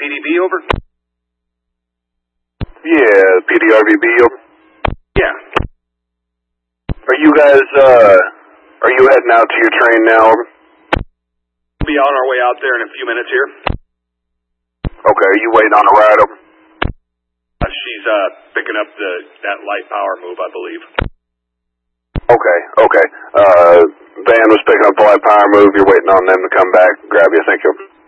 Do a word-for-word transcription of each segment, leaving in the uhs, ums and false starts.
P D B over? Yeah, P D R V B over. Yeah. Are you guys, uh, are you heading out to your train now, over? We'll be on our way out there in a few minutes here. Okay, are you waiting on a ride, over? Uh, she's, uh, picking up the, that light power move, I believe. Okay, okay. Uh, van was picking up the light power move, you're waiting on them to come back, grab you, thank you.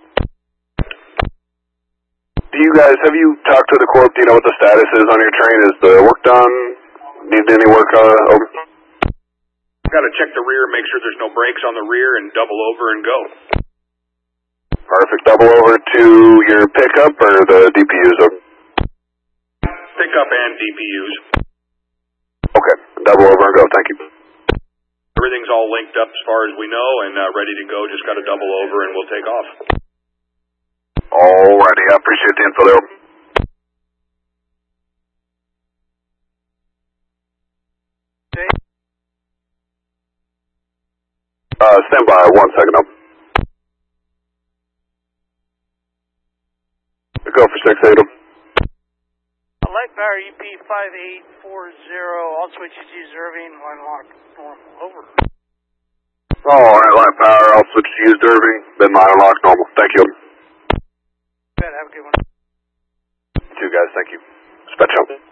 Do you guys, have you talked to the corp, do you know what the status is on your train? Is the work done? Need any work, uh, over? Gotta check the rear, make sure there's no brakes on the rear, and double over and go. Perfect. Double over to your pickup or the D P Us, over? Pickup and D P Us. Okay, double over and go, thank you. Everything's all linked up as far as we know and uh, ready to go. Just got to double over and we'll take off. Alrighty, I appreciate the info there. Uh, stand by one second up. Go for six eight. Light power E P five eight four zero, all switches use Irving, line lock, normal, over. Alright, light power, I'll switch to used Irving, then line lock, normal. Thank you. Good, have a good one. You guys, thank you. Dispatch out.